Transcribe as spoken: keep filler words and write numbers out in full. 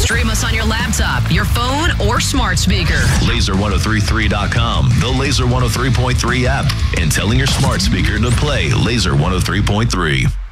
Stream us on your laptop, your phone, or smart speaker. laser ten thirty-three dot com, the Laser one oh three point three app, and telling your smart speaker to play Laser one oh three point three.